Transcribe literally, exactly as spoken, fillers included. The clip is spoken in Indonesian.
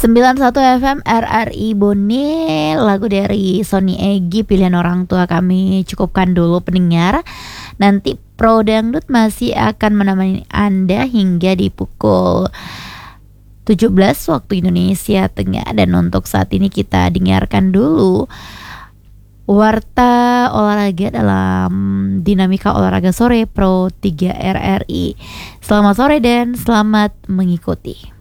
sembilan puluh satu F M R R I Bone, lagu dari Sony Egy, pilihan orang tua kami cukupkan dulu pendengar. Nanti Pro Dangdut masih akan menemani Anda hingga di pukul tujuh belas waktu Indonesia Tengah. Dan untuk saat ini kita dengarkan dulu Warta Olahraga dalam Dinamika Olahraga Sore Pro tiga R R I. Selamat sore dan selamat mengikuti.